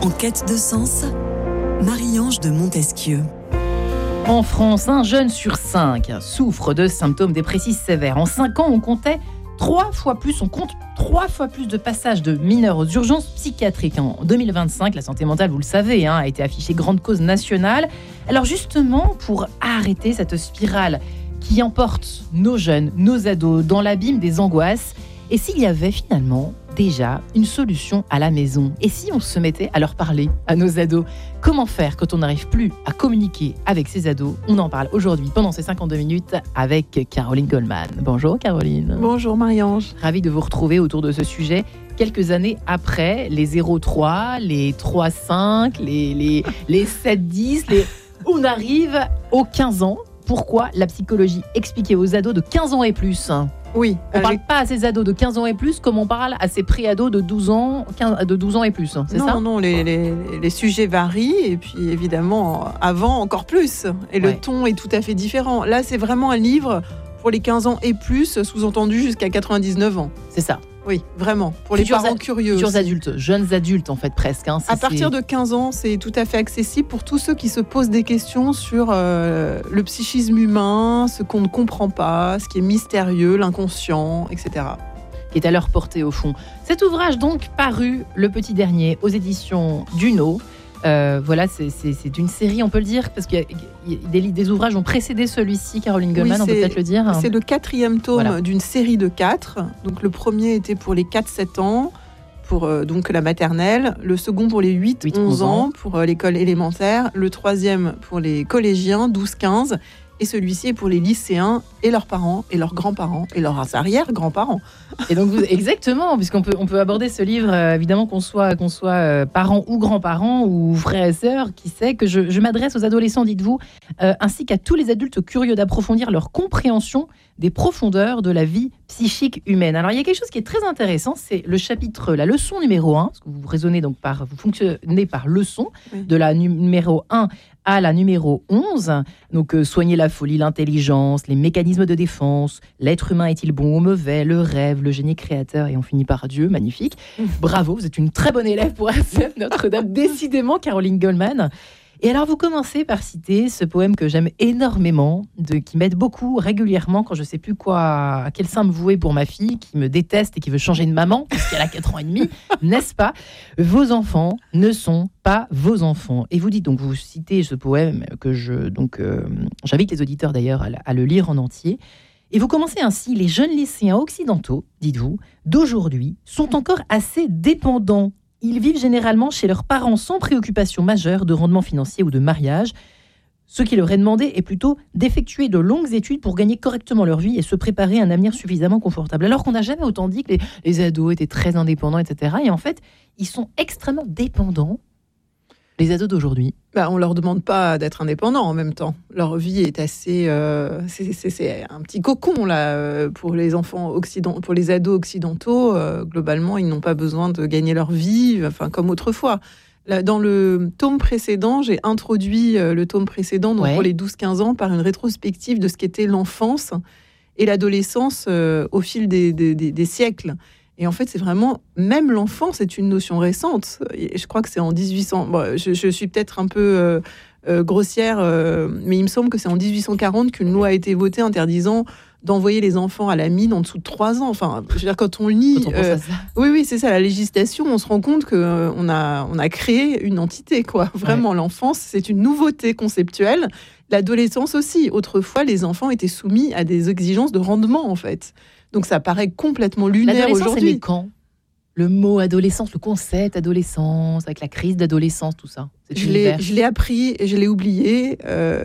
En quête de sens, Marie-Ange de Montesquieu. En France, un jeune sur 5 souffre de symptômes dépressifs sévères. En 5 ans, on compte 3 fois plus de passages de mineurs aux urgences psychiatriques. En 2025, la santé mentale, vous le savez, a été affichée grande cause nationale. Alors justement, pour arrêter cette spirale qui emporte nos jeunes, nos ados, dans l'abîme des angoisses, et s'il y avait finalement déjà une solution à la maison? Et si on se mettait à leur parler, à nos ados? Comment faire quand on n'arrive plus à communiquer avec ses ados? On en parle aujourd'hui pendant ces 52 minutes avec Caroline Goldman. Bonjour Caroline. Bonjour Marie-Ange. Ravie de vous retrouver autour de ce sujet. Quelques années après, les 0-3, les 3-5, les 7-10, on arrive aux 15 ans. Pourquoi la psychologie expliquée aux ados de 15 ans et plus? Oui. On ne parle pas à ces ados de 15 ans et plus comme on parle à ces pré-ados de 12 ans et plus, c'est ça? Non, les sujets varient et puis évidemment, avant encore plus. Et le ton est tout à fait différent. Là, c'est vraiment un livre pour les 15 ans et plus, sous-entendu jusqu'à 99 ans. C'est ça. Oui, vraiment, pour les parents curieux. Futurs adultes, jeunes adultes en fait presque. À partir de 15 ans, c'est tout à fait accessible pour tous ceux qui se posent des questions sur le psychisme humain, ce qu'on ne comprend pas, ce qui est mystérieux, l'inconscient, etc. Qui est à leur portée au fond. Cet ouvrage donc paru le petit dernier aux éditions Duno. Voilà, c'est une série, on peut le dire, parce que des ouvrages ont précédé celui-ci, Caroline Goldman, on peut peut-être le dire. C'est le 4e tome d'une série de 4. Donc le premier était pour les 4-7 ans, pour donc la maternelle. Le second pour les 8-11 ans, pour l'école élémentaire. Le 3e pour les collégiens, 12-15. Et celui-ci est pour les lycéens et leurs parents, et leurs grands-parents, et leurs arrière-grands-parents. Et donc, exactement, puisqu'on peut aborder ce livre, évidemment, qu'on soit parents ou grands-parents, ou frères et sœurs, qui sait, que je m'adresse aux adolescents, dites-vous, ainsi qu'à tous les adultes curieux d'approfondir leur compréhension des profondeurs de la vie psychique humaine. Alors, il y a quelque chose qui est très intéressant, c'est le chapitre, la leçon numéro 1, parce que vous raisonnez donc vous fonctionnez par leçon, de la numéro 1 à la numéro 11, donc soigner la folie, l'intelligence, les mécanismes de défense, l'être humain est-il bon ou mauvais, le rêve, le génie créateur, et on finit par Dieu, magnifique. Bravo, vous êtes une très bonne élève pour ACF Notre-Dame, décidément, Caroline Goldman. Et alors, vous commencez par citer ce poème que j'aime énormément, qui m'aide beaucoup régulièrement quand je ne sais plus à quel sein me vouer pour ma fille, qui me déteste et qui veut changer de maman, puisqu'elle a 4 ans et demi, n'est-ce pas? Vos enfants ne sont pas vos enfants. Et vous dites, donc, vous citez ce poème que j'invite les auditeurs d'ailleurs à le lire en entier. Et vous commencez ainsi: les jeunes lycéens occidentaux, dites-vous, d'aujourd'hui, sont encore assez dépendants. Ils vivent généralement chez leurs parents sans préoccupation majeure de rendement financier ou de mariage. Ce qui leur est demandé est plutôt d'effectuer de longues études pour gagner correctement leur vie et se préparer à un avenir suffisamment confortable. Alors qu'on n'a jamais autant dit que les ados étaient très indépendants, etc. Et en fait, ils sont extrêmement dépendants, les ados d'aujourd'hui. On ne leur demande pas d'être indépendants en même temps. Leur vie est assez... c'est un petit cocon là, pour les enfants occidentaux, pour les ados occidentaux. Globalement, ils n'ont pas besoin de gagner leur vie, comme autrefois. Là, dans le tome précédent, j'ai introduit le tome précédent, donc pour les 12-15 ans, par une rétrospective de ce qu'était l'enfance et l'adolescence au fil des siècles. Et en fait, c'est vraiment, même l'enfance est une notion récente. Et je crois que c'est en 1800... Bon, je suis peut-être un peu grossière, mais il me semble que c'est en 1840 qu'une loi a été votée interdisant d'envoyer les enfants à la mine en dessous de 3 ans. Enfin, je veux dire, quand on lit... Quand on pense à ça. Oui, c'est ça, la législation, on se rend compte qu'on a créé une entité, quoi. Vraiment, l'enfance, c'est une nouveauté conceptuelle. L'adolescence aussi. Autrefois, les enfants étaient soumis à des exigences de rendement, en fait. Donc ça paraît complètement lunaire aujourd'hui. L'adolescence, c'est né quand? Le mot adolescence, le concept adolescence, avec la crise d'adolescence, tout ça. Je l'ai appris et je l'ai oublié.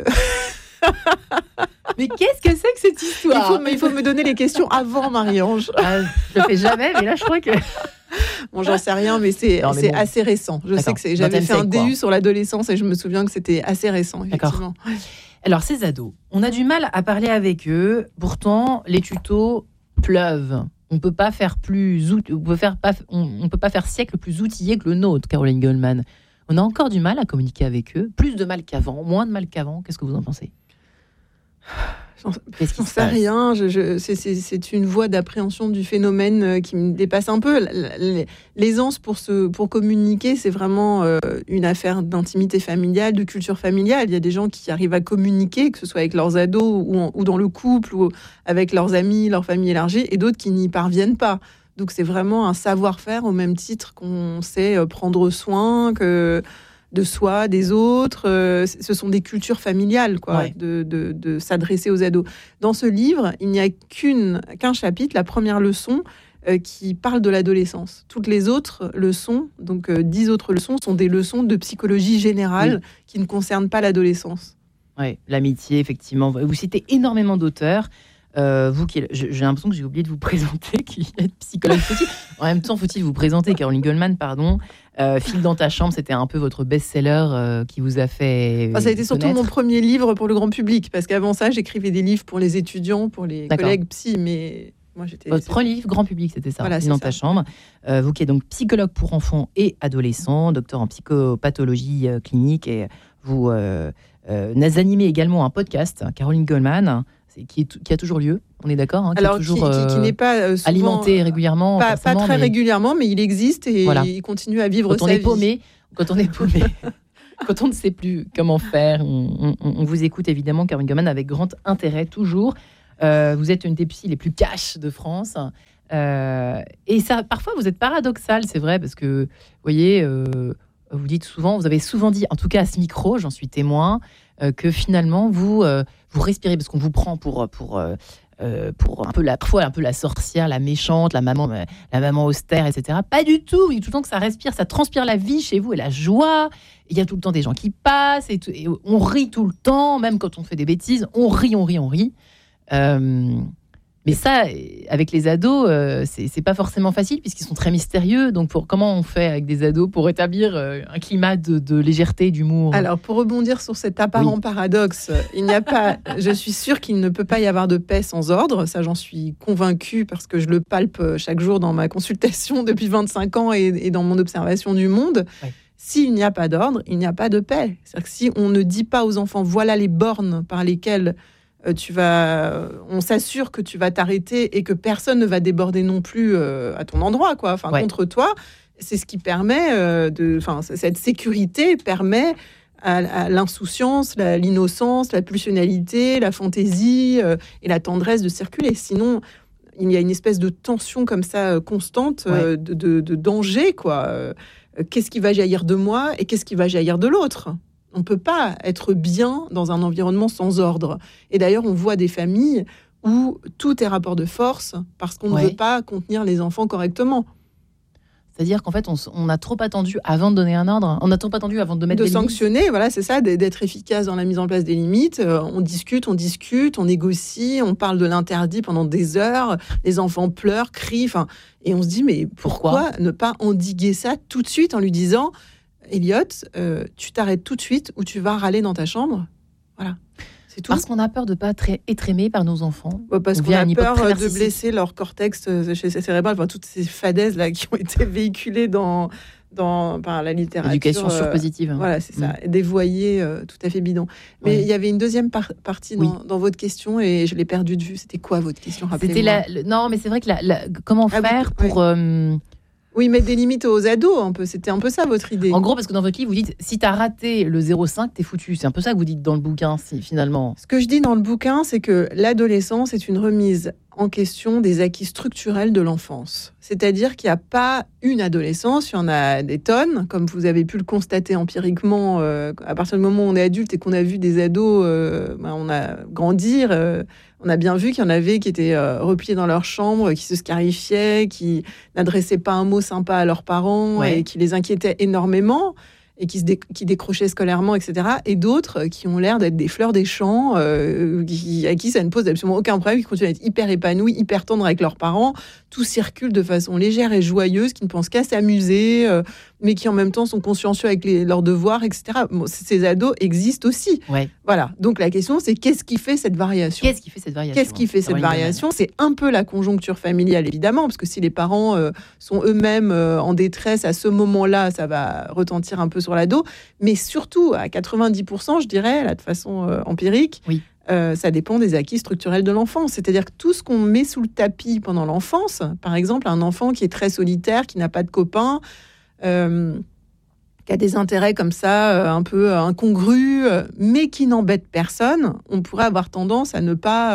Mais qu'est-ce que c'est que cette histoire? Il faut me donner les questions avant, Marie-Ange. Je le fais jamais, mais là je crois que... Bon, j'en sais rien, mais c'est assez récent. Je sais que j'avais fait un DU sur l'adolescence et je me souviens que c'était assez récent, effectivement. D'accord. Alors, ces ados, on a du mal à parler avec eux. Pourtant, les tutos pleuvent. On peut pas faire on peut pas faire siècle plus outillé que le nôtre, Caroline Goldman. On a encore du mal à communiquer avec eux, plus de mal qu'avant, moins de mal qu'avant. Qu'est-ce que vous en pensez? J'en sais rien. C'est une voie d'appréhension du phénomène qui me dépasse un peu. L'aisance pour communiquer, c'est vraiment une affaire d'intimité familiale, de culture familiale. Il y a des gens qui arrivent à communiquer, que ce soit avec leurs ados ou dans le couple ou avec leurs amis, leur famille élargie, et d'autres qui n'y parviennent pas. Donc c'est vraiment un savoir-faire au même titre qu'on sait prendre soin de soi, des autres. Ce sont des cultures familiales, quoi, de s'adresser aux ados. Dans ce livre, il n'y a qu'un chapitre, la première leçon, qui parle de l'adolescence. Toutes les autres leçons, donc 10 autres leçons, sont des leçons de psychologie générale qui ne concernent pas l'adolescence. Oui, l'amitié, effectivement. Vous citez énormément d'auteurs. Vous j'ai l'impression que j'ai oublié de vous présenter, qui êtes psychologue. En même temps, faut-il vous présenter Caroline Goldman, pardon. File dans ta chambre, c'était un peu votre best-seller qui vous a fait ça a été surtout mon premier livre pour le grand public, parce qu'avant ça, j'écrivais des livres pour les étudiants, pour les collègues psy, mais moi j'étais... Votre premier livre grand public, c'était ça, voilà, File dans ta chambre. Vous qui êtes donc psychologue pour enfants et adolescents, docteur en psychopathologie clinique, et vous animez également un podcast, Caroline Goldman, qui a toujours lieu, on est d'accord, hein, Alors, toujours, qui n'est pas souvent alimenté régulièrement. Pas très régulièrement, mais il existe et il continue à vivre sa vie. Quand on est paumé, quand on ne sait plus comment faire, on vous écoute évidemment, Caroline Goldman, avec grand intérêt, toujours. Vous êtes une des psys les plus cash de France. Et ça, parfois, vous êtes paradoxal, c'est vrai, parce que, vous voyez, vous dites souvent, vous avez souvent dit, en tout cas à ce micro, j'en suis témoin, que finalement, vous respirez, parce qu'on vous prend pour un peu parfois un peu la sorcière, la méchante, la maman austère, etc. Pas du tout. Il y a tout le temps que ça respire, ça transpire la vie chez vous et la joie. Il y a tout le temps des gens qui passent et on rit tout le temps, même quand on fait des bêtises, on rit. Mais ça, avec les ados, c'est pas forcément facile puisqu'ils sont très mystérieux. Donc, comment on fait avec des ados pour établir un climat de légèreté, d'humour ? Alors, pour rebondir sur cet apparent paradoxe, il n'y a pas. Je suis sûre qu'il ne peut pas y avoir de paix sans ordre. Ça, j'en suis convaincue parce que je le palpe chaque jour dans ma consultation depuis 25 ans et dans mon observation du monde. Ouais. S'il n'y a pas d'ordre, il n'y a pas de paix. C'est-à-dire que si on ne dit pas aux enfants, voilà les bornes par lesquelles on s'assure que tu vas t'arrêter et que personne ne va déborder non plus à ton endroit, quoi. Enfin, contre toi, c'est ce qui permet cette sécurité permet à l'insouciance, l'innocence, la pulsionnalité, la fantaisie et la tendresse de circuler. Sinon, il y a une espèce de tension comme ça constante, de danger, quoi. Qu'est-ce qui va jaillir de moi et qu'est-ce qui va jaillir de l'autre ? On ne peut pas être bien dans un environnement sans ordre. Et d'ailleurs, on voit des familles où tout est rapport de force parce qu'on ne veut pas contenir les enfants correctement. C'est-à-dire qu'en fait, on a trop attendu avant de donner un ordre. On a trop attendu avant de mettre des limites. De sanctionner, voilà, c'est ça, d'être efficace dans la mise en place des limites. On discute, on négocie, on parle de l'interdit pendant des heures. Les enfants pleurent, crient. Et on se dit, mais pourquoi ne pas endiguer ça tout de suite en lui disant... Elliot, tu t'arrêtes tout de suite ou tu vas râler dans ta chambre. Voilà, c'est tout. Parce qu'on a peur de ne pas être aimé par nos enfants. Parce qu'on a peur de blesser leur cortex cérébral. Enfin, toutes ces fadaises là qui ont été véhiculées dans la littérature. L'éducation surpositive. Voilà, c'est ça. Dévoyée, tout à fait bidon. Mais il y avait une deuxième partie dans votre question et je l'ai perdue de vue. C'était quoi votre question ? Rappelez-moi. Non, mais c'est vrai que comment faire pour... Oui, mettre des limites aux ados, un peu. C'était un peu ça, votre idée. En gros, parce que dans votre livre, vous dites, si t'as raté le 0,5, t'es foutu. C'est un peu ça que vous dites dans le bouquin, finalement. Ce que je dis dans le bouquin, c'est que l'adolescence est une remise en question des acquis structurels de l'enfance. C'est-à-dire qu'il n'y a pas une adolescence, il y en a des tonnes, comme vous avez pu le constater empiriquement. À partir du moment où on est adulte et qu'on a vu des ados, on a grandi. On a bien vu qu'il y en avait qui étaient repliés dans leur chambre, qui se scarifiaient, qui n'adressaient pas un mot sympa à leurs parents et qui les inquiétaient énormément et qui décrochaient scolairement, etc. Et d'autres qui ont l'air d'être des fleurs des champs, à qui ça ne pose absolument aucun problème, qui continuent à être hyper épanouis, hyper tendres avec leurs parents. Tout circule de façon légère et joyeuse, qui ne pensent qu'à s'amuser, mais qui en même temps sont consciencieux avec leurs devoirs, etc. Bon, ces ados existent aussi. Voilà. Donc la question, c'est qu'est-ce qui fait cette variation ? Qu'est-ce qui fait cette variation ? C'est un peu la conjoncture familiale, évidemment, parce que si les parents sont eux-mêmes en détresse à ce moment-là, ça va retentir un peu sur l'ado. Mais surtout, à 90%, je dirais, là, de façon empirique, ça dépend des acquis structurels de l'enfant. C'est-à-dire que tout ce qu'on met sous le tapis pendant l'enfance, par exemple, un enfant qui est très solitaire, qui n'a pas de copains, qui a des intérêts comme ça, un peu incongrus, mais qui n'embête personne, on pourrait avoir tendance à ne pas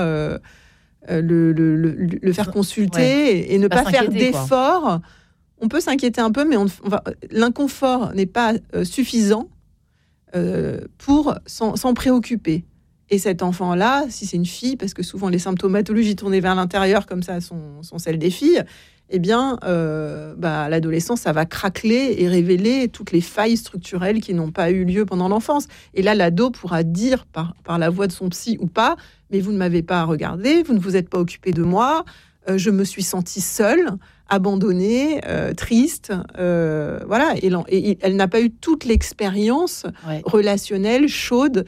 le faire consulter et ne pas faire d'efforts. On peut s'inquiéter un peu, mais l'inconfort n'est pas suffisant pour s'en préoccuper. Et cet enfant-là, si c'est une fille, parce que souvent les symptomatologies tournées vers l'intérieur comme ça sont celles des filles, eh bien, à l'adolescence, ça va craqueler et révéler toutes les failles structurelles qui n'ont pas eu lieu pendant l'enfance. Et là, l'ado pourra dire par la voix de son psy ou pas, mais vous ne m'avez pas regardé, vous ne vous êtes pas occupé de moi, je me suis sentie seule, abandonnée, triste, voilà. Et elle n'a pas eu toute l'expérience relationnelle, chaude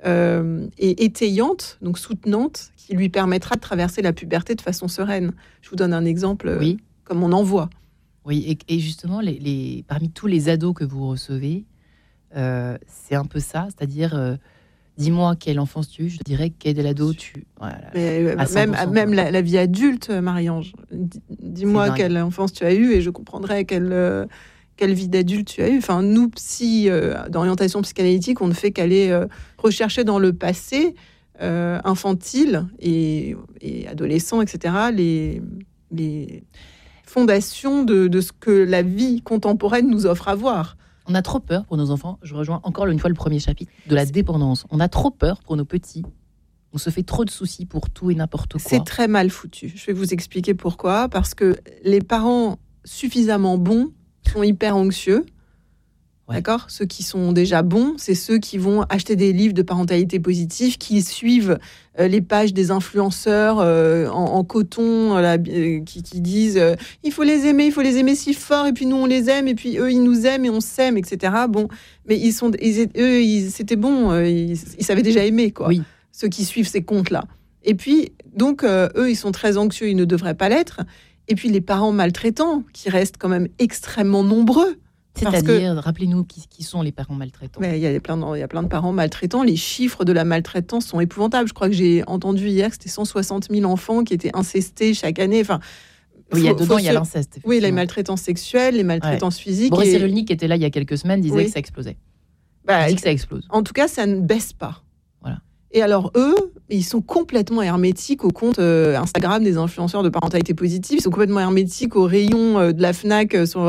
et étayante, donc soutenante, qui lui permettra de traverser la puberté de façon sereine. Je vous donne un exemple, comme on en voit. Oui, et justement, parmi tous les ados que vous recevez, c'est un peu ça, c'est-à-dire, dis-moi quelle enfance tu as eu, je dirais quel ado tu... Voilà, même la vie adulte, Marie-Ange. Dis-moi quelle enfance tu as eu et je comprendrai quelle vie d'adulte tu as eu. Enfin, nous, d'orientation psychanalytique, on ne fait qu'aller rechercher dans le passé infantile et adolescent, etc., les fondations de ce que la vie contemporaine nous offre à voir. On a trop peur pour nos enfants. Je rejoins encore une fois le premier chapitre de la dépendance. On a trop peur pour nos petits. On se fait trop de soucis pour tout et n'importe quoi. C'est très mal foutu. Je vais vous expliquer pourquoi. Parce que les parents suffisamment bons sont hyper anxieux. Ouais. D'accord ? Ceux qui sont déjà bons, c'est ceux qui vont acheter des livres de parentalité positive, qui suivent les pages des influenceurs en coton, qui disent il faut les aimer si fort, et puis nous on les aime, et puis eux ils nous aiment et on s'aime, etc. Bon, mais c'était bon, ils savaient déjà aimer, quoi. Oui. Ceux qui suivent ces comptes-là. Et puis, donc, eux, ils sont très anxieux, ils ne devraient pas l'être. Et puis, les parents maltraitants, qui restent quand même extrêmement nombreux. C'est-à-dire, rappelez-nous qui sont les parents maltraitants. Il y a plein de parents maltraitants. Les chiffres de la maltraitance sont épouvantables. Je crois que j'ai entendu hier que c'était 160 000 enfants qui étaient incestés chaque année. Enfin, oui, il y a l'inceste. Oui, les maltraitances sexuelles, les maltraitances physiques. Boris Cyrulnik, qui était là il y a quelques semaines, disait que ça explosait. Il dit que ça explose. En tout cas, ça ne baisse pas. Et alors, eux, ils sont complètement hermétiques au compte Instagram des influenceurs de parentalité positive. Ils sont complètement hermétiques au rayon de la Fnac sur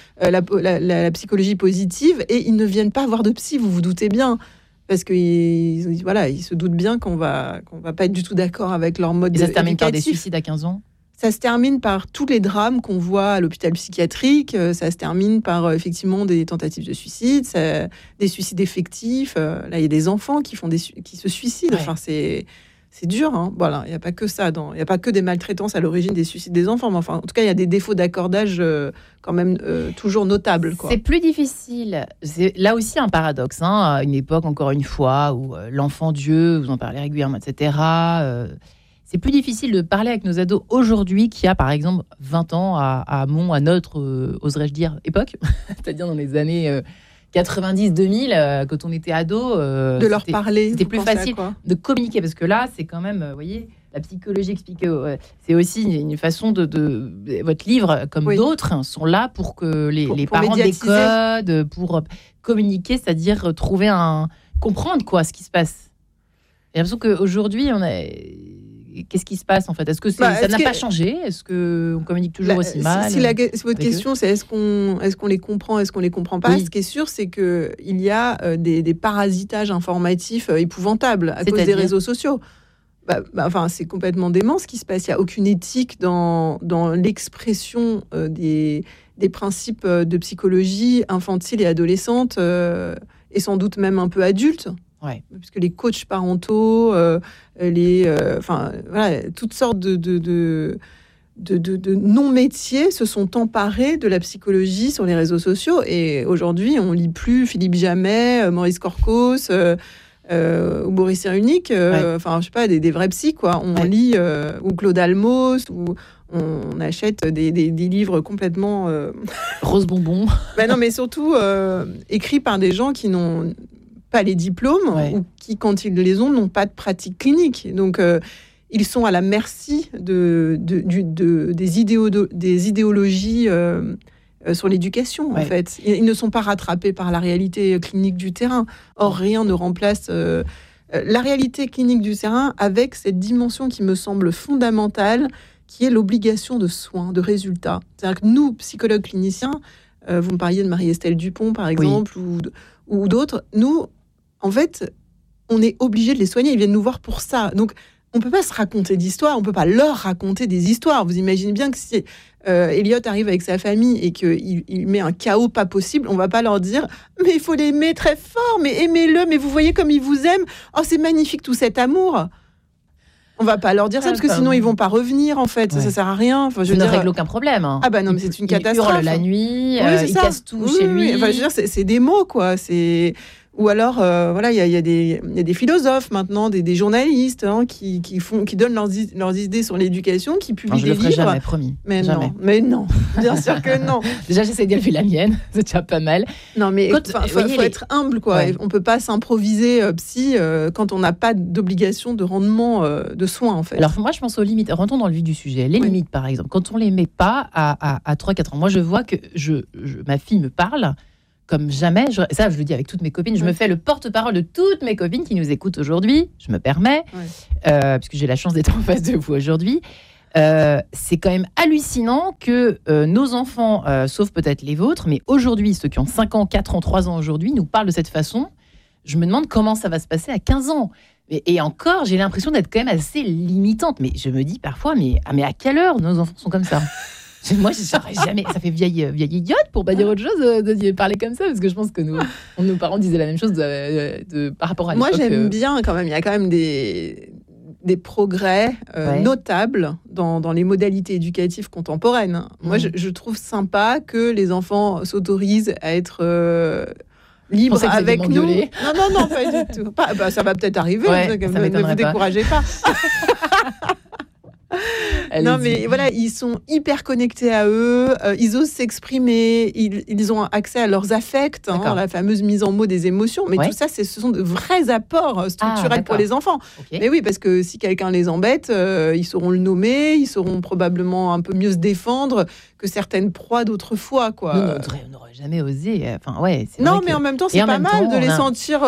la psychologie positive. Et ils ne viennent pas voir de psy, vous vous doutez bien. Parce qu'ils se doutent bien qu'on va pas être du tout d'accord avec leur mode éducatif. Et ça se termine par des suicides à 15 ans ? Ça se termine par tous les drames qu'on voit à l'hôpital psychiatrique. Ça se termine par effectivement des tentatives de suicide, des suicides effectifs. Là, il y a des enfants qui se suicident. Ouais. Enfin, c'est dur. Hein. Voilà, il n'y a pas que ça. Il n'y a pas que des maltraitances à l'origine des suicides des enfants. Mais enfin, en tout cas, il y a des défauts d'accordage quand même toujours notables, quoi. C'est plus difficile. C'est là aussi un paradoxe. Hein, à une époque, encore une fois, où l'enfant Dieu, vous en parlez régulièrement, etc. C'est plus difficile de parler avec nos ados aujourd'hui qu'il y a, par exemple, 20 ans à notre, oserais-je dire, époque. C'est-à-dire dans les années 90-2000, quand on était ado. De leur parler. C'était plus facile de communiquer. Parce que là, c'est quand même, vous voyez, la psychologie expliquée. C'est aussi une façon de votre livre, comme d'autres, sont là pour que les parents décodent, pour communiquer, c'est-à-dire comprendre quoi, ce qui se passe. J'ai l'impression qu'aujourd'hui, qu'est-ce qui se passe en fait ? Est-ce que ça n'a pas changé ? Est-ce qu'on communique toujours aussi mal ? Si votre question, c'est est-ce qu'on les comprend ? Est-ce qu'on les comprend pas ? Ce qui est sûr, c'est qu'il y a des parasitages informatifs épouvantables à cause des réseaux sociaux. C'est complètement dément ce qui se passe. Il n'y a aucune éthique dans l'expression des principes de psychologie infantile et adolescente, et sans doute même un peu adulte. Ouais. Puisque les coachs parentaux, toutes sortes de non-métiers se sont emparés de la psychologie sur les réseaux sociaux. Et aujourd'hui, on lit plus Philippe Jamet, Maurice Corcos, ou Boris Cyrulnik, je sais pas, des vrais psys, quoi. On lit ou Claude Almos, ou on achète des livres complètement rose bonbon. Non, mais surtout écrits par des gens qui n'ont pas les diplômes ou qui, quand ils les ont, n'ont pas de pratique clinique. Donc, ils sont à la merci des idéologies sur l'éducation, en fait. Ils ne sont pas rattrapés par la réalité clinique du terrain. Or, rien ne remplace la réalité clinique du terrain avec cette dimension qui me semble fondamentale, qui est l'obligation de soins, de résultats. C'est-à-dire que nous, psychologues cliniciens, vous me parliez de Marie-Estelle Dupont, par exemple, ou d'autres, nous, en fait, on est obligé de les soigner. Ils viennent nous voir pour ça. Donc, on ne peut pas se raconter d'histoires, on ne peut pas leur raconter des histoires. Vous imaginez bien que si Elliot arrive avec sa famille et qu'il met un chaos pas possible, on ne va pas leur dire « mais il faut l'aimer très fort, mais aimez-le, mais vous voyez comme il vous aime. Oh, c'est magnifique tout cet amour !» On va pas leur dire ça parce que sinon ils vont pas revenir en fait. Ça sert à rien. Enfin, je ne règle aucun problème. Ah bah non, mais c'est une catastrophe. Il hurle la nuit, il casse tout chez lui. Enfin, je veux dire, c'est des mots quoi. Ou alors voilà, il y a des philosophes maintenant, des journalistes qui donnent leurs idées sur l'éducation, qui publient des livres. Je le ferai jamais, promis. Mais jamais. non, bien sûr que non. Déjà, j'essaie d'élever la mienne, c'est déjà pas mal. Non, mais faut être humble, quoi. Ouais. On peut pas s'improviser psy quand on n'a pas d'obligation de rendement de soins, en fait. Alors moi, je pense aux limites. Rentrons dans le vif du sujet. Les limites, par exemple, quand on les met pas à 3-4 ans. Moi, je vois que ma fille me parle comme jamais, ça je le dis avec toutes mes copines, je me fais le porte-parole de toutes mes copines qui nous écoutent aujourd'hui, je me permets, puisque j'ai la chance d'être en face de vous aujourd'hui. C'est quand même hallucinant que nos enfants, sauf peut-être les vôtres, mais aujourd'hui, ceux qui ont 5 ans, 4 ans, 3 ans aujourd'hui, nous parlent de cette façon. Je me demande comment ça va se passer à 15 ans. Et encore, j'ai l'impression d'être quand même assez limitante. Mais je me dis parfois, mais à quelle heure nos enfants sont comme ça ? Moi, je saurais jamais. Ça fait vieille idiote pour pas dire autre chose de parler comme ça, parce que je pense que nos parents disaient la même chose par rapport à l'époque. Moi, j'aime bien quand même. Il y a quand même des progrès notables dans les modalités éducatives contemporaines. Moi, je trouve sympa que les enfants s'autorisent à être libres avec nous. Non, pas du tout. Ça va peut-être arriver. Ne vous découragez pas. Non, mais voilà, ils sont hyper connectés à eux, ils osent s'exprimer, ils ont accès à leurs affects, la fameuse mise en mots des émotions. Mais tout ça, ce sont de vrais apports structurels pour les enfants. Okay. Mais oui, parce que si quelqu'un les embête, ils sauront le nommer, ils sauront probablement un peu mieux se défendre que certaines proies d'autrefois, quoi. On n'aurait jamais osé. Non, mais en même temps, c'est pas mal de les sentir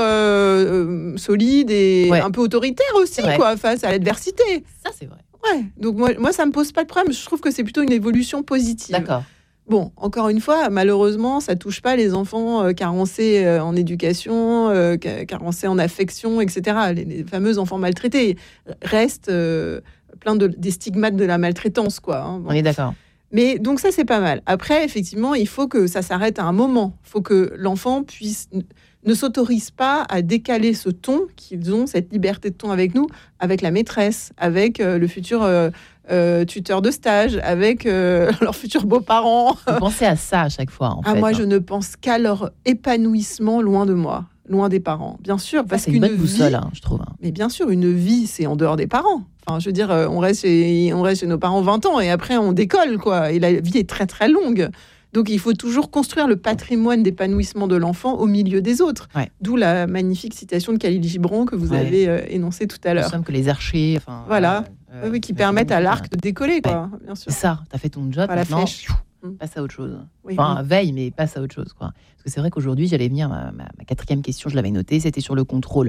solides et un peu autoritaires aussi, quoi, face à l'adversité. Ça, c'est vrai. Ouais, donc moi, ça me pose pas de problème. Je trouve que c'est plutôt une évolution positive. D'accord. Bon, encore une fois, malheureusement, ça touche pas les enfants carencés en éducation, carencés en affection, etc. Les fameux enfants maltraités restent plein des stigmates de la maltraitance, quoi. Bon. On est d'accord. Mais donc ça, c'est pas mal. Après, effectivement, il faut que ça s'arrête à un moment. Il faut que l'enfant ne s'autorise pas à décaler ce ton qu'ils ont, cette liberté de ton avec nous, avec la maîtresse, avec le futur tuteur de stage, avec leurs futurs beaux-parents. Vous pensez à ça à chaque fois, en fait. Moi, je ne pense qu'à leur épanouissement loin de moi, loin des parents. Bien sûr, parce qu'une bonne boussole, je trouve. Mais bien sûr, une vie, c'est en dehors des parents. Enfin, je veux dire, on reste chez nos parents 20 ans et après, on décolle, quoi. Et la vie est très, très longue. Donc, il faut toujours construire le patrimoine d'épanouissement de l'enfant au milieu des autres. Ouais. D'où la magnifique citation de Khalil Gibran que vous avez énoncée tout à l'heure. Nous sommes que les archers. Voilà, qui permettent à l'arc de décoller, quoi. Bien sûr. C'est ça, tu as fait ton job, maintenant, la flèche. Passe à autre chose. Oui, veille, mais passe à autre chose, quoi. Parce que c'est vrai qu'aujourd'hui, j'allais venir, ma 4e question, je l'avais notée, c'était sur le contrôle.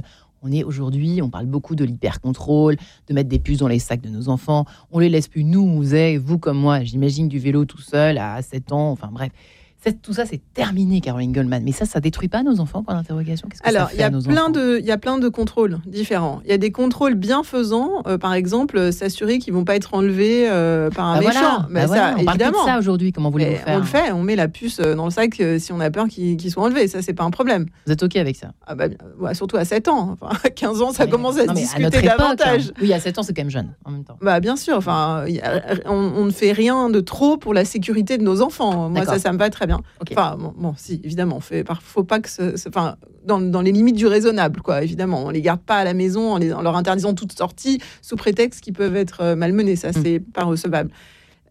On parle beaucoup de l'hyper-contrôle, de mettre des puces dans les sacs de nos enfants. On les laisse plus, vous comme moi, j'imagine, du vélo tout seul à 7 ans, enfin bref. Tout ça, c'est terminé, Caroline Goldman. Mais ça détruit pas nos enfants, point d'interrogation. Qu'est-ce que ça fait à nos enfants ? Il y a plein de contrôles différents. Il y a des contrôles bienfaisants, par exemple, s'assurer qu'ils vont pas être enlevés par un méchant. On évidemment. parle de ça aujourd'hui. Comment voulez-vous faire ? On le fait. On met la puce dans le sac si on a peur qu'ils soient enlevés. Ça, c'est pas un problème. Vous êtes OK avec ça ? Surtout à 7 ans. Enfin, à 15 ans, ça commence à se discuter davantage. Oui, à 7 ans, c'est quand même jeune, en même temps. Bien sûr. Enfin, on ne fait rien de trop pour la sécurité de nos enfants. Moi, ça me va très bien. Okay. Enfin, si, évidemment, faut pas que dans les limites du raisonnable, quoi. Évidemment, on les garde pas à la maison en leur interdisant toute sortie sous prétexte qu'ils peuvent être malmenés. Ça, c'est pas recevable.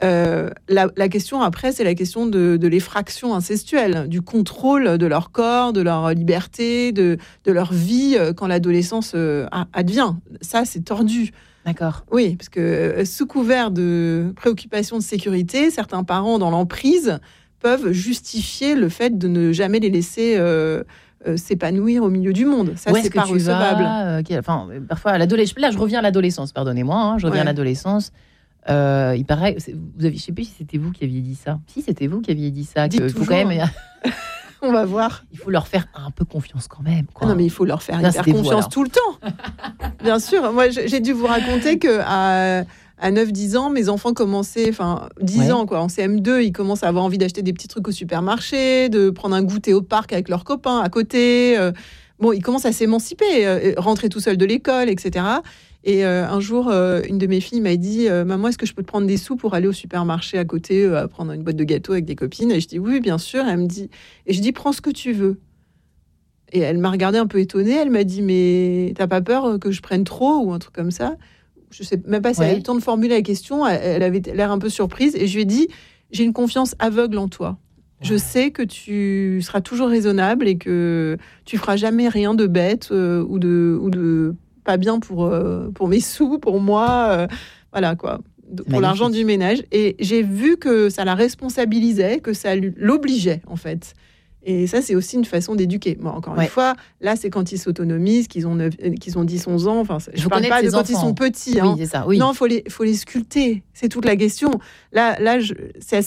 La question après, c'est la question de l'effraction incestuelle, du contrôle de leur corps, de leur liberté, de leur vie quand l'adolescence advient. Ça, c'est tordu. D'accord. Oui, parce que sous couvert de préoccupations de sécurité, certains parents dans l'emprise peuvent justifier le fait de ne jamais les laisser s'épanouir au milieu du monde. Ça, c'est pas recevable. Parfois, à l'adolescence. Là, je reviens à l'adolescence, pardonnez-moi. Je reviens à l'adolescence. Il paraît, je ne sais plus si c'était vous qui aviez dit ça. Si, c'était vous qui aviez dit ça. Faut quand même. On va voir. Il faut leur faire un peu confiance quand même. Quoi. Non, mais il faut leur faire hyper confiance tout le temps. Bien sûr. Moi, j'ai dû vous raconter qu'à 9-10 ans, mes enfants commençaient, 10 ans, quoi, en CM2, ils commencent à avoir envie d'acheter des petits trucs au supermarché, de prendre un goûter au parc avec leurs copains à côté. Ils commencent à s'émanciper, rentrer tout seuls de l'école, etc. Et un jour, une de mes filles m'a dit « Maman, est-ce que je peux te prendre des sous pour aller au supermarché à côté, prendre une boîte de gâteaux avec des copines ?» Et je dis « Oui, bien sûr. » Elle me dit, et je dis « Prends ce que tu veux. » Et elle m'a regardée un peu étonnée. Elle m'a dit « Mais t'as pas peur que je prenne trop ?» ou un truc comme ça. Je sais même pas si elle a eu le temps de formuler la question. Elle avait l'air un peu surprise. Et je lui ai dit « J'ai une confiance aveugle en toi. Je sais que tu seras toujours raisonnable et que tu feras jamais rien de bête ou de pas bien pour mes sous, pour moi, voilà quoi, pour l'argent du ménage. Et j'ai vu que ça la responsabilisait, que ça l'obligeait en fait. Et ça, c'est aussi une façon d'éduquer. Bon, encore une fois, là, c'est quand ils s'autonomisent, qu'ils ont 10-11 ans. Enfin, je ne parle pas de quand ils sont petits. Oui, c'est ça. Oui. Non, faut les sculpter. C'est toute la question. Là, c'est